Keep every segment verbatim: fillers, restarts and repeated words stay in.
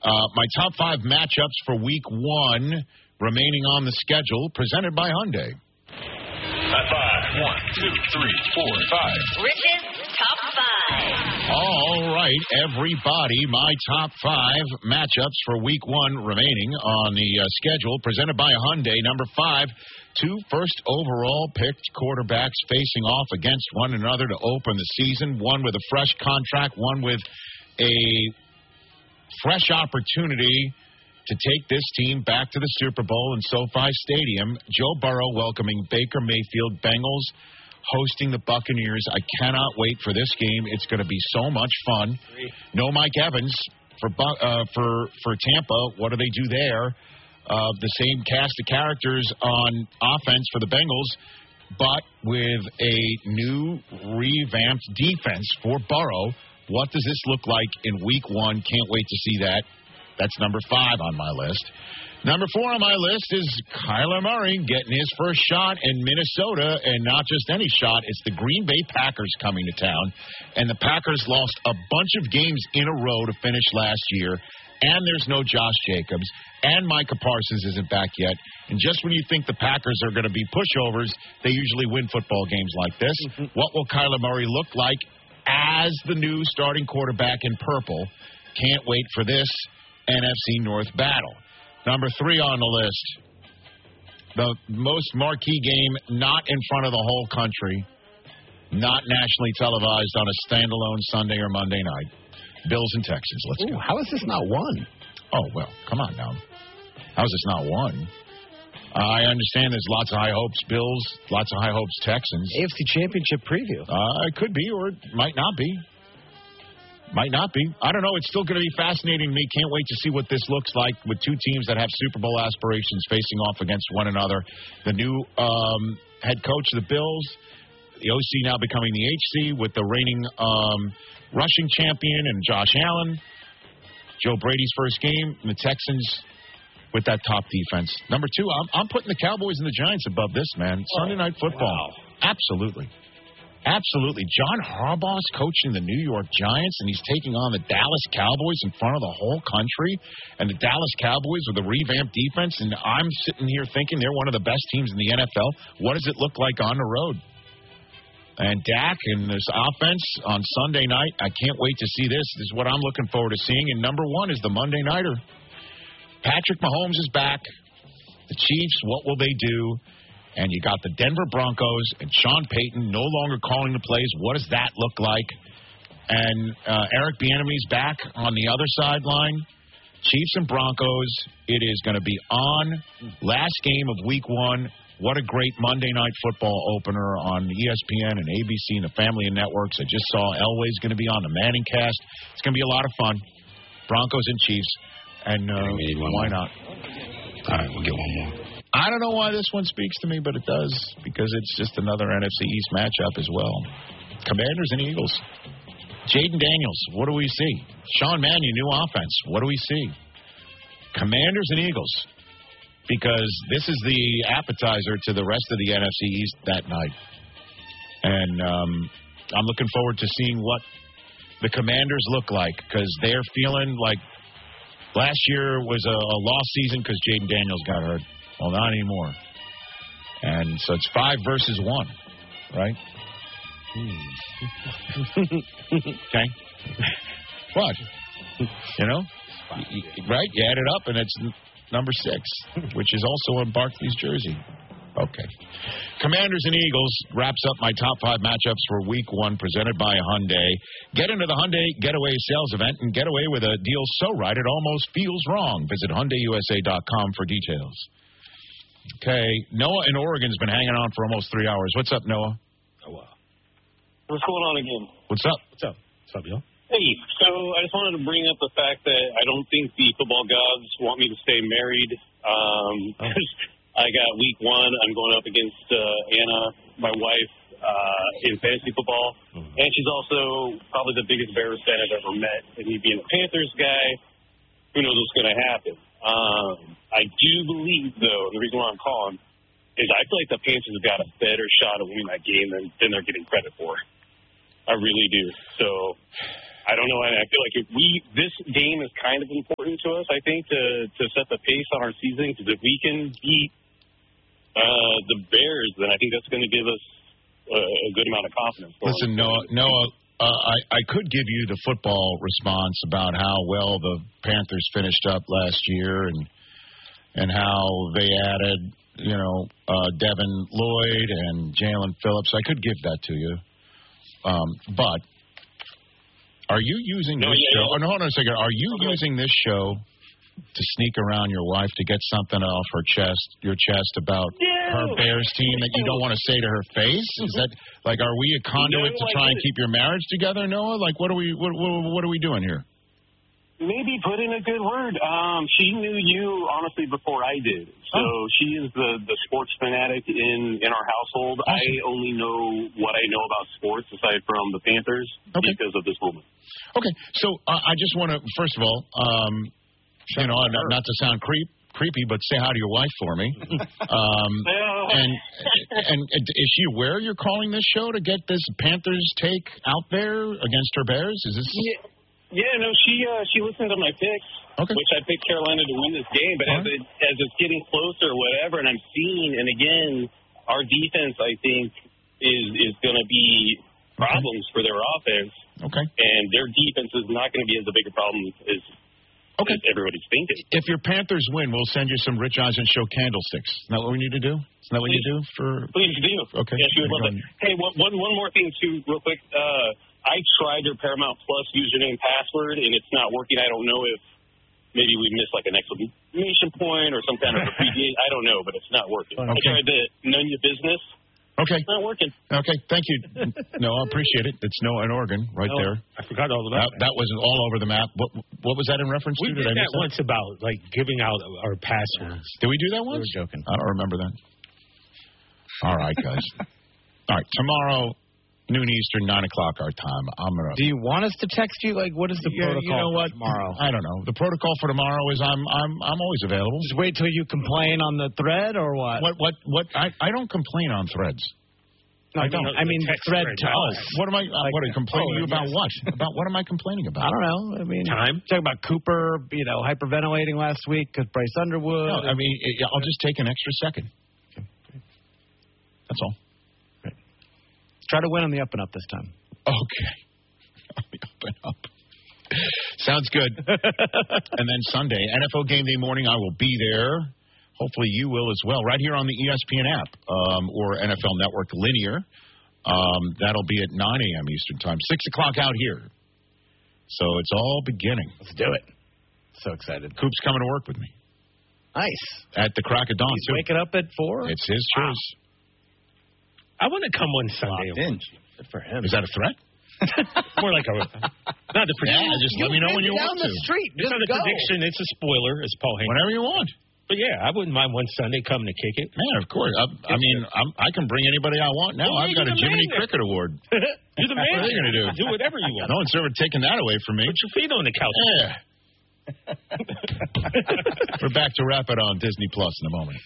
Uh, my top five matchups for week one remaining on the schedule, presented by Hyundai. High five. One, two, three, four, five. Rich's top five. All right, everybody, my top five matchups for week one remaining on the uh, schedule, presented by Hyundai. Number five, two first overall picked quarterbacks facing off against one another to open the season, one with a fresh contract, one with a fresh opportunity to take this team back to the Super Bowl in SoFi Stadium. Joe Burrow welcoming Baker Mayfield. Bengals hosting the Buccaneers. I cannot wait for this game. It's going to be so much fun. No Mike Evans for uh, for for Tampa. What do they do there? Uh, the same cast of characters on offense for the Bengals, but with a new revamped defense for Burrow. What does this look like in week one? Can't wait to see that. That's number five on my list. Number four on my list is Kyler Murray getting his first shot in Minnesota, and not just any shot. It's the Green Bay Packers coming to town, and the Packers lost a bunch of games in a row to finish last year, and there's no Josh Jacobs, and Micah Parsons isn't back yet. And just when you think the Packers are going to be pushovers, they usually win football games like this. Mm-hmm. What will Kyler Murray look like as the new starting quarterback in purple? Can't wait for this N F C North battle. Number three on the list, the most marquee game not in front of the whole country, not nationally televised on a standalone Sunday or Monday night. Bills and Texans. Let's Ooh, go. How is this not one? Oh, well, come on now. How is this not one? Uh, I understand there's lots of high hopes Bills, lots of high hopes Texans. A F C Championship preview. Uh, it could be or it might not be. Might not be. I don't know. It's still going to be fascinating to me. Can't wait to see what this looks like with two teams that have Super Bowl aspirations facing off against one another. The new um, head coach of the Bills, the O C now becoming the H C with the reigning um, rushing champion and Josh Allen. Joe Brady's first game, and the Texans with that top defense. Number two, I'm, I'm putting the Cowboys and the Giants above this, man. Oh, Sunday Night Football. Wow. Absolutely. Absolutely. John Harbaugh's coaching the New York Giants, and he's taking on the Dallas Cowboys in front of the whole country. And the Dallas Cowboys with a revamped defense, and I'm sitting here thinking they're one of the best teams in the N F L. What does it look like on the road? And Dak and this offense on Sunday night, I can't wait to see this. This is what I'm looking forward to seeing. And number one is the Monday Nighter. Patrick Mahomes is back. The Chiefs, what will they do? And you got the Denver Broncos and Sean Payton no longer calling the plays. What does that look like? And uh, Eric Bieniemy's back on the other sideline. Chiefs and Broncos. It is going to be on. Last game of week one. What a great Monday Night Football opener on E S P N and A B C and the family of networks. I just saw Elway's going to be on the Manning cast. It's going to be a lot of fun. Broncos and Chiefs. And uh, why not? All right, we'll get one more. I don't know why this one speaks to me, but it does, because it's just another N F C East matchup as well. Commanders and Eagles. Jaden Daniels, what do we see? Sean Mannion, new offense. What do we see? Commanders and Eagles, because this is the appetizer to the rest of the N F C East that night. And um, I'm looking forward to seeing what the Commanders look like, because they're feeling like last year was a, a lost season because Jaden Daniels got hurt. Well, not anymore. And so it's five versus one, right? Okay. What? You know? Right? You add it up, and it's number six, which is also on Barkley's jersey. Okay. Commanders and Eagles wraps up my top five matchups for week one presented by Hyundai. Get into the Hyundai Getaway sales event and get away with a deal so right it almost feels wrong. Visit Hyundai U S A dot com for details. Okay, Noah in Oregon's been hanging on for almost three hours. What's up, Noah? Oh, wow. What's going on again? What's up? What's up? What's up, yo? Hey, so I just wanted to bring up the fact that I don't think the football gods want me to stay married. Um, oh. I got week one. I'm going up against uh, Anna, my wife, uh, in fantasy football. Mm-hmm. And she's also probably the biggest Bears fan I've ever met. And me being a Panthers guy, who knows what's going to happen. Um, I do believe, though, the reason why I'm calling is I feel like the Panthers have got a better shot at winning that game than, than they're getting credit for. I really do. So I don't know. I feel like if we this game is kind of important to us. I think to to set the pace on our season, because if we can beat uh, the Bears, then I think that's going to give us a, a good amount of confidence. Listen, Noah, Noah, uh, I I could give you the football response about how well the Panthers finished up last year and and how they added, you know, uh, Devin Lloyd and Jalen Phillips. I could give that to you, um, but. Are you using no, this yeah, show? yeah. Oh, no, hold on a second. Are you okay. using this show to sneak around your wife to get something off her chest, your chest about no. her Bears team that you don't want to say to her face? Is that like, are we a conduit no, to I try and didn't. keep your marriage together, Noah? Like, what are we, what, what, what are we doing here? Maybe put in a good word. Um, she knew you, honestly, before I did. So oh. she is the, the sports fanatic in, in our household. Awesome. I only know what I know about sports, aside from the Panthers, okay. because of this woman. Okay. So uh, I just want to, first of all, um, you know, not, not to sound creep, creepy, but say hi to your wife for me. um, and, and and is she aware you're calling this show to get this Panthers take out there against her Bears? Is this... Yeah. Yeah, no, she uh, she listened to my picks, okay. which I picked Carolina to win this game. But All as right. it as it's getting closer, or whatever, and I'm seeing, and again, our defense, I think, is is going to be problems okay. for their offense. Okay. And their defense is not going to be as a bigger problem as, okay. as everybody's thinking. If your Panthers win, we'll send you some Rich Eisen Show candlesticks. Isn't that what we need to do? Isn't that what please, you do for? Please do. Okay. Yes, we would love it. Hey, one, one one more thing too, real quick. Uh, I tried their Paramount Plus username password, and it's not working. I don't know if maybe we missed like an exclamation point or some kind of abbreviation. I don't know, but it's not working. Okay. I tried the None Your Business. Okay. It's not working. Okay, thank you. No, I appreciate it. It's Noah in Oregon right oh, there. I forgot all about that. That was all over the map. What What was that in reference we to? Did, did I that miss that once about, like, giving out our passwords. Did we do that once? We were joking. I don't remember that. All right, guys. All right, tomorrow, noon Eastern, nine o'clock our time. I'm gonna. Do you want us to text you? Like, what is the yeah, protocol you know what? for tomorrow? I don't know. The protocol for tomorrow is I'm I'm I'm always available. Just wait till you complain on the thread, or what? What what what? I, I don't complain on threads. No, I don't. I mean, the thread to us. What am I? Uh, like, what are you complaining oh, you about? yes. What about? What am I complaining about? I don't know. I mean, time. Talking about Cooper, you know, hyperventilating last week because Bryce Underwood. No, I mean, it, I'll just take an extra second. Okay. That's all. Right. Try to win on the up and up this time. Okay. On the up and up. Sounds good. And then Sunday, N F L Game Day morning, I will be there. Hopefully you will as well, right here on the E S P N app um, or N F L Network Linear. Um, that'll be at nine a.m. Eastern Time, six o'clock out here. So it's all beginning. Let's do it. So excited. Coop's coming to work with me. Nice. At the crack of dawn, He's too. waking up at four? It's his choice. Wow. I want to come one Sunday. In. Good for him. Is that a threat? More like a... Not the prediction. Yeah, just let me know when you down want the to. street. It's Just not a go. prediction. It's a spoiler, as Paul Hank. Whenever you want. But, yeah, I wouldn't mind one Sunday coming to kick it. Man, of course. I, I mean, I'm, I can bring anybody I want now. Well, I've got a Jiminy Cricket Award. You're the man. What are you going to do? Do whatever you want. No one's ever taken that away from me. Put your feet on the couch. Yeah. We're back to wrap it on Disney Plus in a moment.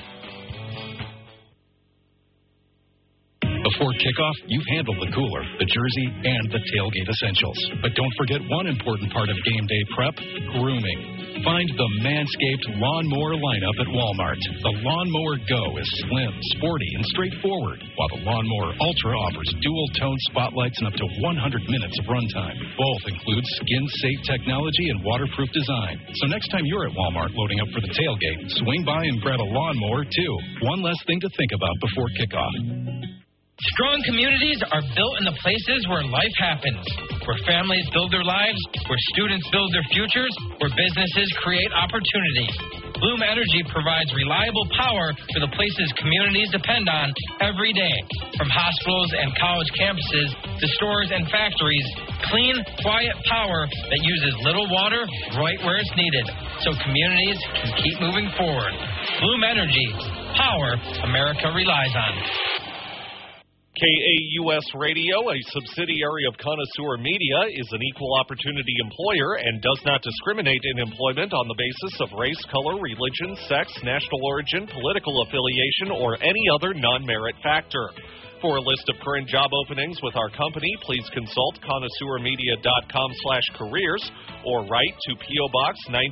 Before kickoff, you've handled the cooler, the jersey, and the tailgate essentials. But don't forget one important part of game day prep, grooming. Find the Manscaped Lawnmower lineup at Walmart. The Lawnmower Go is slim, sporty, and straightforward, while the Lawnmower Ultra offers dual-tone spotlights and up to one hundred minutes of runtime. Both include skin-safe technology and waterproof design. So next time you're at Walmart loading up for the tailgate, swing by and grab a lawnmower, too. One less thing to think about before kickoff. Strong communities are built in the places where life happens, where families build their lives, where students build their futures, where businesses create opportunity. Bloom Energy provides reliable power for the places communities depend on every day. From hospitals and college campuses to stores and factories, clean, quiet power that uses little water right where it's needed, so communities can keep moving forward. Bloom Energy, power America relies on. K A U S Radio, a subsidiary of Connoisseur Media, is an equal opportunity employer and does not discriminate in employment on the basis of race, color, religion, sex, national origin, political affiliation, or any other non-merit factor. For a list of current job openings with our company, please consult connoisseur media dot com slash careers or write to P O Box nine